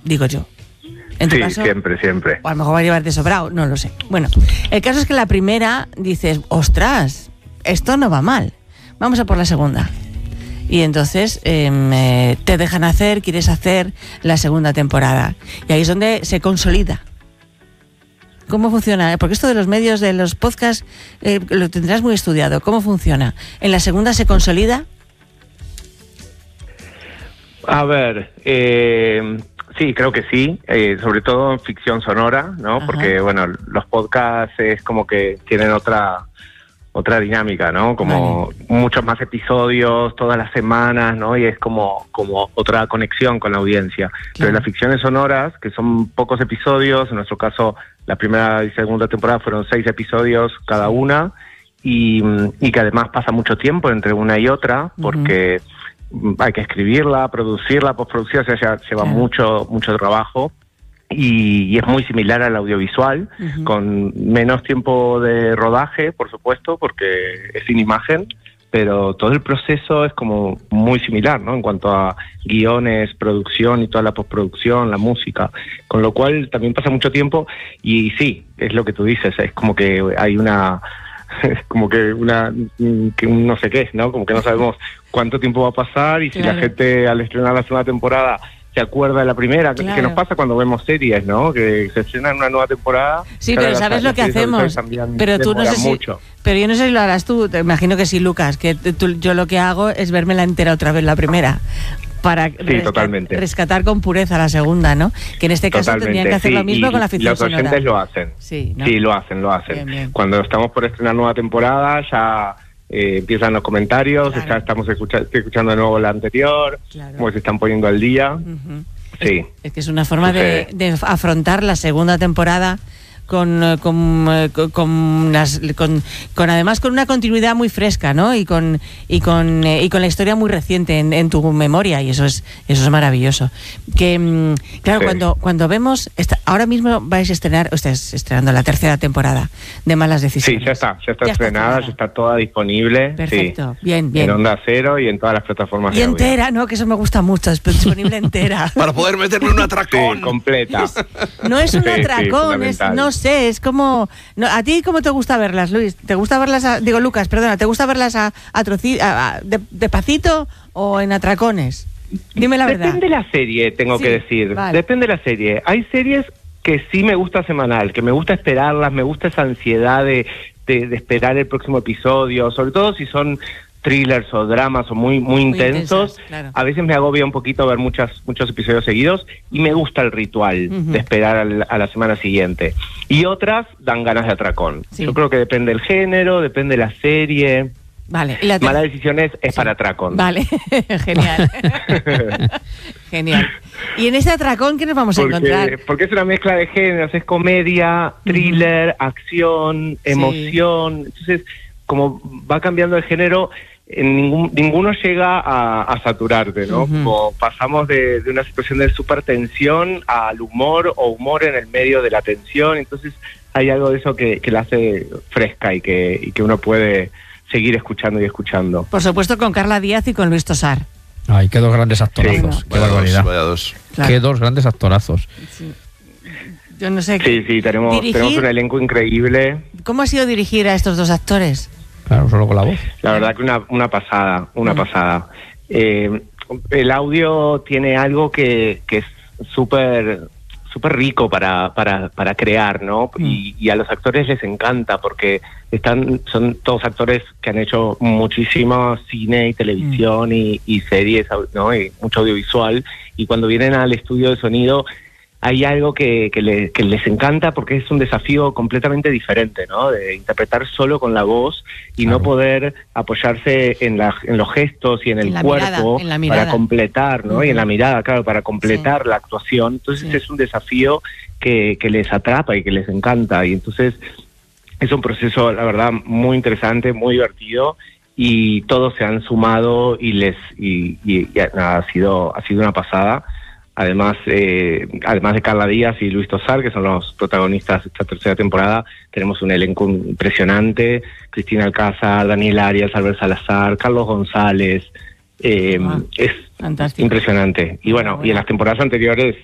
digo yo. En tu Sí, caso, siempre. o a lo mejor va a llevarte sobrado, no lo sé. Bueno, el caso es que la primera dices, ostras, esto no va mal, vamos a por la segunda. Y entonces te dejan hacer, quieres hacer la segunda temporada. Y ahí es donde se consolida. ¿Cómo funciona? Porque esto de los medios, de los podcasts, lo tendrás muy estudiado. ¿Cómo funciona? ¿En la segunda se consolida? A ver, sí, creo que sí, sobre todo en ficción sonora, ¿no? Ajá. Porque, bueno, los podcasts es como que tienen otra dinámica, ¿no? Como muchos más episodios todas las semanas, ¿no? Y es como otra conexión con la audiencia. Claro. Pero las ficciones sonoras, que son pocos episodios, en nuestro caso la primera y segunda temporada fueron 6 episodios cada una, y que además pasa mucho tiempo entre una y otra, porque hay que escribirla, producirla, postproducción, o sea, ya lleva mucho trabajo. Y es muy similar al audiovisual, con menos tiempo de rodaje, por supuesto, porque es sin imagen, pero todo el proceso es como muy similar, ¿no? En cuanto a guiones, producción y toda la postproducción, la música, con lo cual también pasa mucho tiempo. Y sí, es lo que tú dices, es como que hay una no sé qué, ¿no? Como que no sabemos cuánto tiempo va a pasar, y si la gente al estrenar la segunda temporada se acuerda de la primera, que nos pasa cuando vemos series, ¿no? Que se estrenan una nueva temporada. Sí, pero ¿sabes lo que hacemos? Pero tú no sé mucho. Pero yo no sé si lo harás tú, te imagino que sí, Lucas, que yo lo que hago es vérmela entera otra vez la primera, para rescatar con pureza la segunda, ¿no? Que en este caso tendrían que hacer lo mismo con la ficción sonora. Los oyentes lo hacen. Sí, ¿no? Sí, lo hacen. Bien. Cuando estamos por estrenar nueva temporada, ya empiezan los comentarios, ya estamos escuchando de nuevo la anterior, como se están poniendo al día. Sí. Es que es una forma de afrontar la segunda temporada con además con una continuidad muy fresca, ¿no? Y con la historia muy reciente en tu memoria, y eso es maravilloso. Que claro, cuando vemos ahora mismo vais a estrenar, estáis estrenando la tercera temporada de Malas Decisiones. Sí, ya está estrenada, ya está toda disponible. Perfecto, sí. bien. En Onda Cero y en todas las plataformas. Y entera, ¿no? Que eso me gusta mucho, es disponible entera. Para poder meterle un atracón. Sí, completa. No es un atracón, es como... No, ¿a ti cómo te gusta verlas, Luis? ¿Te gusta verlas, Lucas, perdona, ¿te gusta verlas despacito o en atracones? Dime la verdad. Depende de la serie, tengo que decir. Vale. Depende de la serie. Hay series que sí me gusta semanal, que me gusta esperarlas, me gusta esa ansiedad de esperar el próximo episodio, sobre todo si son thrillers o dramas o muy intensos. Claro. A veces me agobia un poquito ver muchos episodios seguidos, y me gusta el ritual de esperar a la semana siguiente. Y otras dan ganas de atracón. Sí. Yo creo que depende del género, depende de la serie. Vale. Malas Decisiones es para atracón. Vale, genial. Genial. ¿Y en este atracón qué nos vamos a encontrar? Porque es una mezcla de géneros, es comedia, thriller, acción, emoción. Entonces, como va cambiando el género, ninguno llega a saturarte, ¿no? Como pasamos de una situación de súper tensión al humor, o humor en el medio de la tensión. Entonces hay algo de eso que la hace fresca y que uno puede seguir escuchando y escuchando. Por supuesto, con Carla Díaz y con Luis Tosar. Ay, qué dos grandes actorazos. Sí. Qué barbaridad. Vaya dos. Claro. Qué dos grandes actorazos. Sí. Yo no sé. Sí, tenemos un elenco increíble. ¿Cómo ha sido dirigir a estos dos actores? Claro, solo con la voz. La verdad que una pasada, pasada. El audio tiene algo que es súper rico para crear, ¿no? Y a los actores les encanta, porque son todos actores que han hecho muchísimo cine y televisión y series, ¿no? Y mucho audiovisual, y cuando vienen al estudio de sonido hay algo que les encanta, porque es un desafío completamente diferente, ¿no? De interpretar solo con la voz y no poder apoyarse en los gestos y en el cuerpo para completar, ¿no? Y en la mirada, claro, para completar la actuación. Entonces es un desafío que les atrapa y que les encanta. Y entonces es un proceso, la verdad, muy interesante, muy divertido, y todos se han sumado y ha sido una pasada. Además de Carla Díaz y Luis Tosar, que son los protagonistas de esta tercera temporada, tenemos un elenco impresionante: Cristina Alcázar, Daniel Arias, Albert Salazar, Carlos González. Es fantástico. Impresionante. Y bueno, y en las temporadas anteriores